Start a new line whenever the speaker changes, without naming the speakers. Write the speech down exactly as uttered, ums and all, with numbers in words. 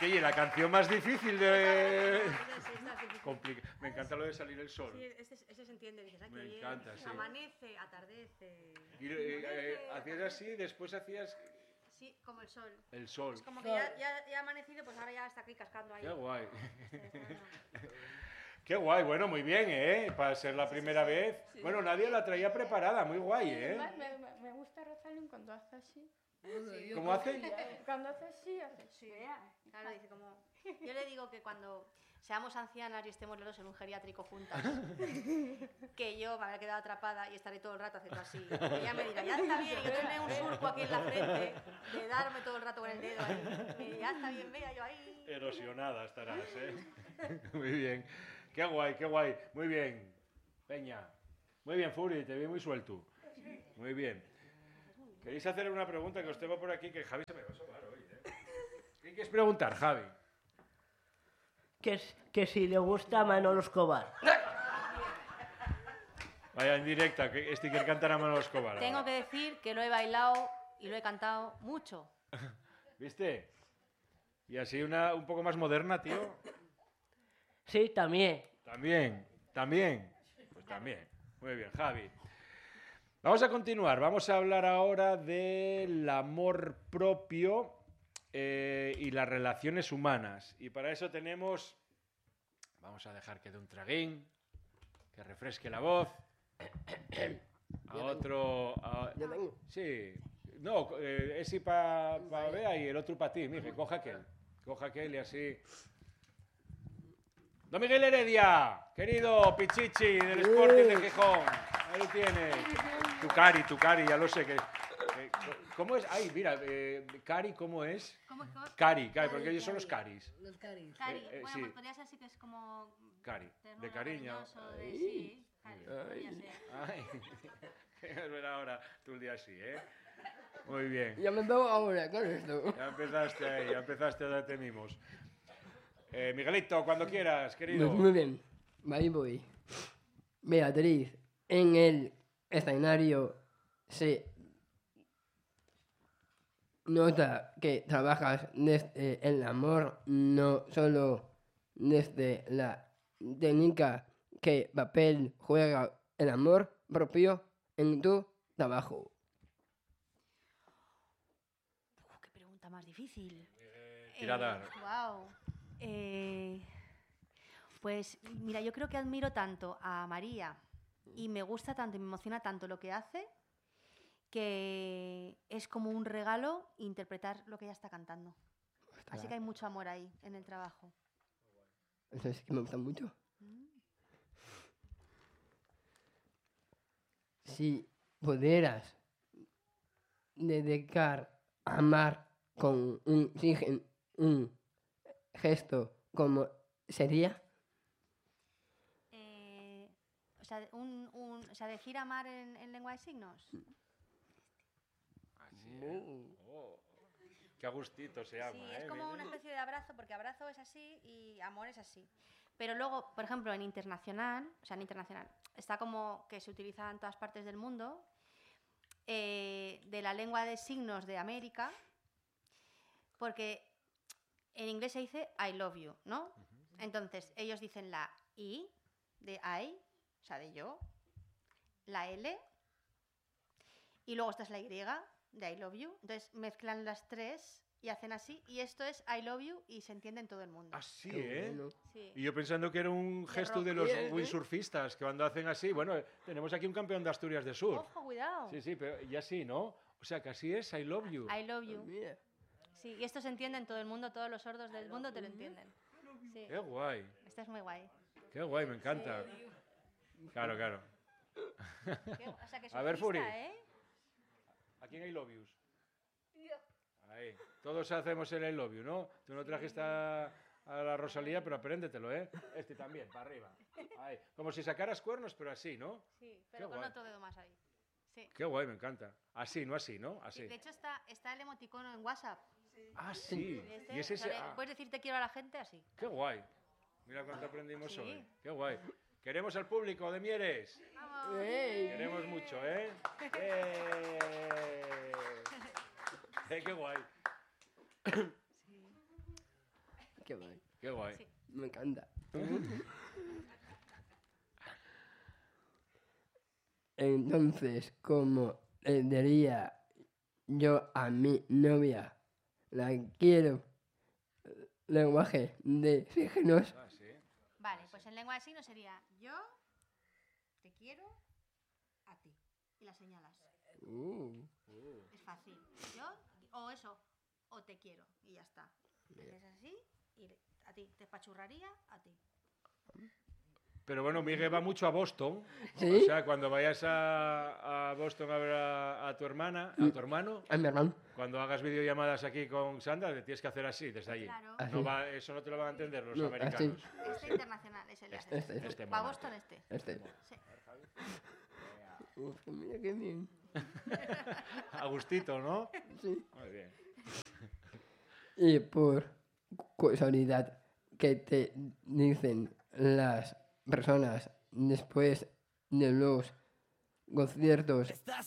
Oye, la canción más difícil de... Complica... Me encanta lo de salir el sol.
Sí, ese, ese se entiende. Dices, ay,
Me
qué
encanta,
bien.
sí.
Amanece, atardece.
Y eh, eh, hacías así, después hacías...
Sí, como el sol.
El sol.
Es como que ya, ya, ya ha amanecido, pues ahora ya está aquí cascando ahí.
Qué guay.
Sí, está bueno.
Qué guay, bueno, muy bien, ¿eh? Para ser la primera
sí, sí.
vez.
Sí.
Bueno, nadie la traía preparada, muy guay, ¿eh?
Además, me, me, me gusta Rosalind cuando hace así.
Sí.
¿Cómo hace?
Cuando hace así, hace
Sí, claro, dice como... Yo le digo que cuando seamos ancianas y estemos los dos en un geriátrico juntas, que yo me habré quedado atrapada y estaré todo el rato haciendo así. Y ella me dirá, ya está bien, y yo tendré un surco aquí en la frente de darme todo el rato con el dedo ahí. Y ya está bien, vea, yo ahí...
Erosionada estarás, ¿eh? Muy bien. Qué guay, qué guay. Muy bien. Peña. Muy bien, Furi, te vi muy suelto. Muy bien. ¿Queréis hacer una pregunta que os tengo por aquí? Que Javi se me va a sobar hoy, ¿eh? ¿Qué quieres preguntar, Javi?
Que, que si le gusta a Manolo Escobar.
Vaya en directa, que este quiere cantar a Manolo Escobar.
Tengo
ahora.
que decir que lo he bailado y lo he cantado mucho.
¿Viste? Y así una un poco más moderna, tío.
Sí, también.
También, también. Pues también. Muy bien, Javi. Vamos a continuar. Vamos a hablar ahora del amor propio eh, y las relaciones humanas. Y para eso tenemos... Vamos a dejar que dé un traguín, que refresque la voz. A otro... a-
Yo tengo.
Sí. No, eh, ese para pa Bea y el otro para ti. Mire, coja aquel. Coja aquel y así... Don Miguel Heredia, querido Pichichi del Sporting de Gijón. Ahí tienes. Tu Cari, tu Cari, ya lo sé. Que, que- ¿Cómo es? Ay, mira, eh, Cari, ¿cómo es?
¿Cómo es?
Cari, Cari, porque ellos son los Caris.
Los caris.
Cari,
Eh, eh,
bueno,
sí.
pues podría ser así que es como...
Cari,
ternura,
de cariño.
cariñoso, de- sí, Cari, podría ser.
Ay, es ver ahora tú el día así, ¿eh? Muy bien.
Ya me veo ahora con esto.
Ya empezaste ahí, ya empezaste a darte mimos. Eh, Miguelito, cuando quieras, querido.
Pues muy bien. Ahí voy. Beatriz, en el escenario se nota que trabajas desde el amor, no solo desde la técnica. ¿Qué papel juega el amor propio en tu trabajo?
Uf, qué pregunta más difícil.
tirada.
Wow. Pues mira, yo creo que admiro tanto a María y me gusta tanto y me emociona tanto lo que hace que es como un regalo interpretar lo que ella está cantando. Así que hay mucho amor ahí en el trabajo.
Eso es que me gusta mucho. Si pudieras dedicar a amar con un, sigen- un gesto, ¿cómo sería?
Eh, o, sea, un, un- o sea, decir amar en, en lengua de signos.
Así, ¿eh? Oh, qué a gustito se llama,
Sí,
¿eh?
es como una especie de abrazo, porque abrazo es así y amor es así. Pero luego, por ejemplo, en internacional, o sea, en internacional, está como que se utiliza en todas partes del mundo, eh, de la lengua de signos de América, porque en inglés se dice I love you, ¿no? Entonces, ellos dicen la I de I, o sea, de yo, la L, y luego esta es la Y de I love you. Entonces, mezclan las tres y hacen así, y esto es I love you y se entiende en todo el mundo.
Así,
Qué
¿eh?
bueno.
Sí.
Y yo pensando que era un gesto
rock.
de los
Bien, ¿eh?
windsurfistas, que cuando hacen así, bueno, tenemos aquí un campeón de Asturias de surf.
Ojo, cuidado.
Sí, sí, pero y así, ¿no? O sea, que así es I love you.
I love you.
Mira.
Sí, y esto se entiende en todo el mundo, todos los sordos del mundo te lo entienden. Sí,
Qué guay,
este es muy guay.
qué guay, me encanta. Claro, claro.
Qué- o sea, que
A ver,
surfista,
Furi.
¿eh?
¿A quién I love yous? Ahí. Todos hacemos el I love you, ¿no? Tú no trajiste a, a la Rosalía, pero apréndetelo, ¿eh? Este también, para arriba. Ahí. Como si sacaras cuernos, pero así, ¿no?
Sí, pero con
guay.
otro dedo más ahí. Sí.
Qué guay, me encanta. Así, no así, ¿no?
Sí,
Así.
de hecho, está, está el emoticono en WhatsApp.
Ah, sí.
Este,
Y es ese...
o sea, le-
ah,
Puedes decir te quiero a la gente así.
qué guay. Mira cuánto aprendimos
Sí.
hoy. Qué guay. Queremos al público de Mieres.
¡Vamos!
¡Ey!
Queremos mucho, ¿eh? ¡Eh! Eh, ¡Qué guay!
Qué guay.
Qué guay.
Sí.
Me encanta. Entonces, como le diría yo a mi novia, la quiero, lenguaje de signos.
Ah, sí.
Vale, pues en lengua de signos sería yo te quiero a ti. Y la señalas.
Uh,
Es fácil. Yo, o eso, o te quiero. Y ya está. Es así y le- a ti. Te pachurraría a ti.
Pero bueno, Miguel va mucho a Boston.
¿Sí?
O sea, cuando vayas a, a Boston a ver a, a tu hermana, a tu hermano,
a mi hermano.
cuando hagas videollamadas aquí con Sandra, te tienes que hacer así, desde allí.
Claro.
Así.
No va- eso no te lo van a entender los
No,
americanos.
Este internacional es el de
Este,
hacer.
este,
este
Va a
mono.
Boston este.
Este.
Sí.
Uf, mira qué bien.
Agustito, ¿no?
Sí.
Muy bien.
Y por casualidad, que te dicen las personas después de los conciertos